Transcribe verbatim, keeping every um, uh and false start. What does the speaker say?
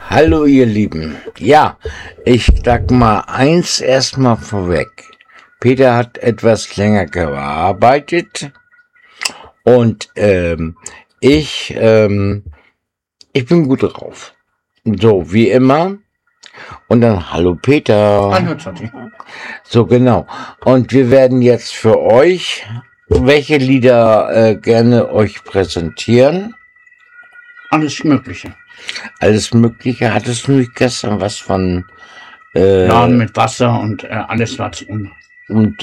Hallo ihr Lieben. Ja, ich sag mal eins erstmal vorweg. Peter hat etwas länger gearbeitet und ähm, ich, ähm, ich bin gut drauf. So, wie immer. Und dann hallo Peter. Hallo Zotti. So genau. Und wir werden jetzt für euch welche Lieder äh, gerne euch präsentieren. Alles Mögliche. Alles Mögliche. Hattest du nicht gestern was von... Äh, Ja, mit Wasser und äh, alles was um. und